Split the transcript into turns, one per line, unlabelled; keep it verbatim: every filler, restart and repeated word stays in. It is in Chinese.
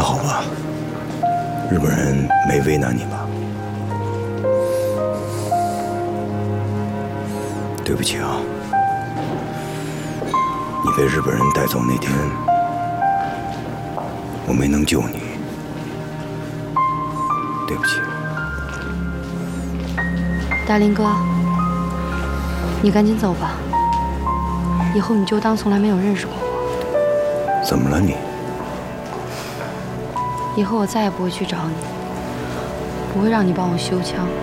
好吧，日本人没为难你吧？对不起啊，你被日本人带走那天，我没能救你，对不起。
大林哥，你赶紧走吧，以后你就当从来没有认识过我。
怎么了你？
以后我再也不会去找你，不会让你帮我修枪，